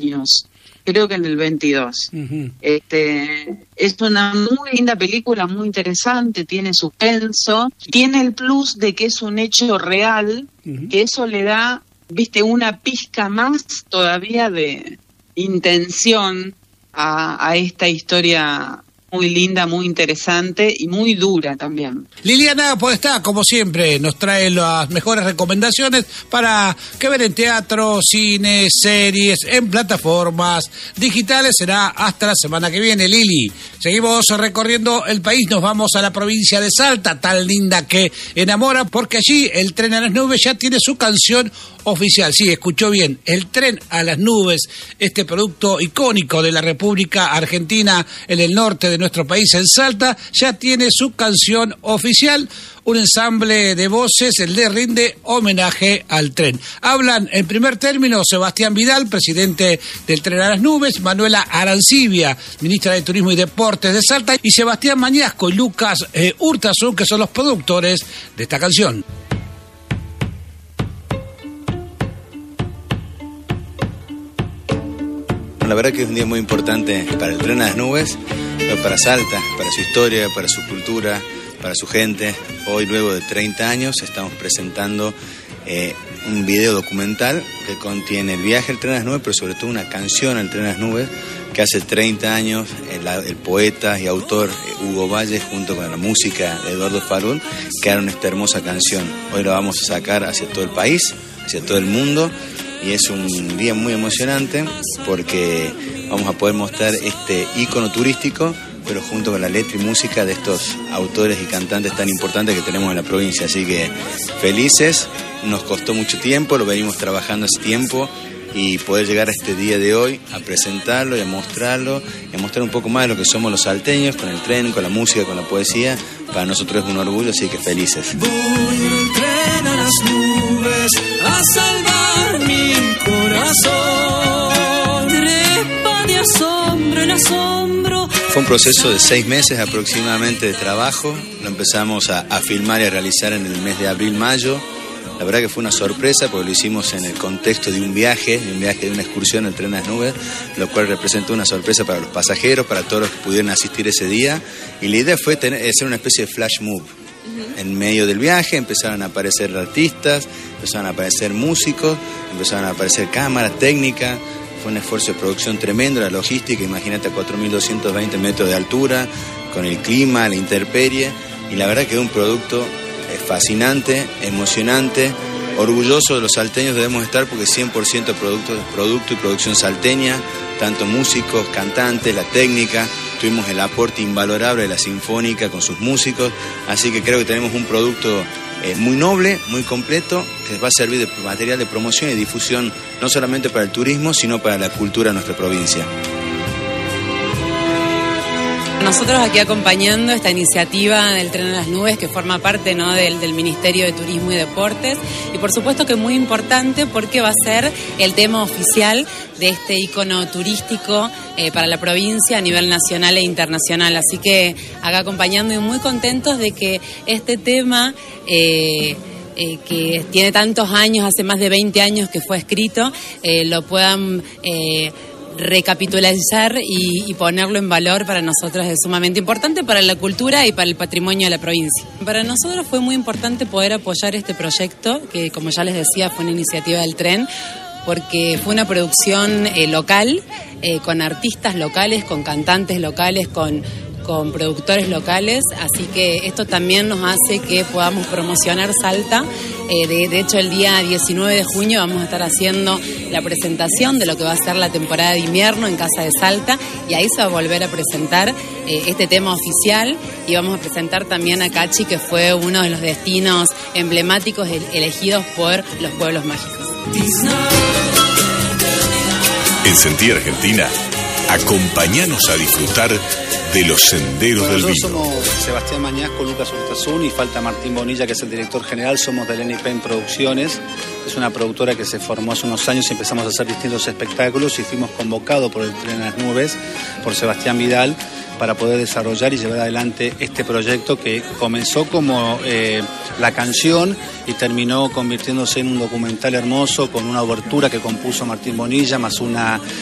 años, creo que en el 22. Uh-huh. Es una muy linda película, muy interesante, tiene suspenso, tiene el plus de que es un hecho real, uh-huh, que eso le da, una pizca más todavía de intención a esta historia muy linda, muy interesante y muy dura también. Liliana Podestá, como siempre, nos trae las mejores recomendaciones para que ver en teatro, cine, series, en plataformas digitales. Será hasta la semana que viene, Lili. Seguimos recorriendo el país, nos vamos a la provincia de Salta, tan linda que enamora, porque allí el Tren a las Nubes ya tiene su canción oficial. Sí, escuchó bien, el Tren a las Nubes, este producto icónico de la República Argentina en el norte de nuestro país, en Salta, ya tiene su canción oficial. Un ensamble de voces le rinde homenaje al tren. Hablan en primer término Sebastián Vidal, presidente del Tren a las Nubes, Manuela Arancibia, ministra de Turismo y Deportes de Salta, y Sebastián Mañasco y Lucas Urtasun, que son los productores de esta canción. La verdad que es un día muy importante para el Tren a las Nubes, para Salta, para su historia, para su cultura, para su gente. Hoy, luego de 30 años, estamos presentando un video documental que contiene el viaje al Tren a las Nubes, pero sobre todo una canción al Tren a las Nubes, que hace 30 años el poeta y autor Hugo Valle, junto con la música de Eduardo Farul, crearon esta hermosa canción. Hoy la vamos a sacar hacia todo el país, hacia todo el mundo, y es un día muy emocionante porque vamos a poder mostrar este ícono turístico, pero junto con la letra y música de estos autores y cantantes tan importantes que tenemos en la provincia. Así que felices, nos costó mucho tiempo, lo venimos trabajando hace tiempo, y poder llegar a este día de hoy a presentarlo y a mostrarlo, y a mostrar un poco más de lo que somos los salteños, con el tren, con la música, con la poesía. Para nosotros es un orgullo, así que felices. Voy el tren a las nubes a salvar mi corazón. Trepa de asombro en asombro. Fue un proceso de 6 meses aproximadamente de trabajo. Lo empezamos a filmar y a realizar en el mes de abril-mayo. La verdad que fue una sorpresa porque lo hicimos en el contexto de un viaje de una excursión en el Tren a las Nubes, lo cual representó una sorpresa para los pasajeros, para todos los que pudieron asistir ese día. Y la idea fue hacer una especie de flash move. En medio del viaje empezaron a aparecer artistas, empezaron a aparecer músicos, empezaron a aparecer cámaras técnicas. Fue un esfuerzo de producción tremendo, la logística, imagínate, a 4.220 metros de altura, con el clima, la intemperie, y la verdad que es un producto fascinante, emocionante, orgulloso de los salteños debemos estar, porque 100% producto y producción salteña, tanto músicos, cantantes, la técnica. Tuvimos el aporte invalorable de la Sinfónica con sus músicos, así que creo que tenemos un producto muy noble, muy completo, que va a servir de material de promoción y difusión, no solamente para el turismo, sino para la cultura de nuestra provincia. Nosotros aquí acompañando esta iniciativa del Tren a las Nubes, que forma parte, ¿no?, del Ministerio de Turismo y Deportes, y por supuesto que es muy importante porque va a ser el tema oficial de este ícono turístico para la provincia a nivel nacional e internacional. Así que acá acompañando y muy contentos de que este tema que tiene tantos años, hace más de 20 años que fue escrito, lo puedan recapitularizar y ponerlo en valor. Para nosotros es sumamente importante para la cultura y para el patrimonio de la provincia. Para nosotros fue muy importante poder apoyar este proyecto, que como ya les decía fue una iniciativa del tren, porque fue una producción local, con artistas locales, con cantantes locales, con productores locales, así que esto también nos hace que podamos promocionar Salta. De hecho, el día 19 de junio vamos a estar haciendo la presentación de lo que va a ser la temporada de invierno en Casa de Salta, y ahí se va a volver a presentar este tema oficial, y vamos a presentar también a Cachi, que fue uno de los destinos emblemáticos elegidos por los pueblos mágicos. En Sentir Argentina, acompáñanos a disfrutar de los senderos del vino. Somos Sebastián Mañasco, Lucas Urtasun, y falta Martín Bonilla, que es el director general. Somos del NIPEN Producciones. Es una productora que se formó hace unos años y empezamos a hacer distintos espectáculos, y fuimos convocados por el Tren a las Nubes, por Sebastián Vidal, para poder desarrollar y llevar adelante este proyecto que comenzó como la canción y terminó convirtiéndose en un documental hermoso, con una obertura que compuso Martín Bonilla, más una